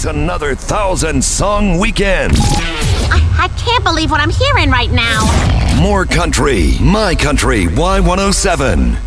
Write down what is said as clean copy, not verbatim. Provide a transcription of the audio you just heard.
another 1,000-song weekend. I can't believe what I'm hearing right now. More country, My Country Y107.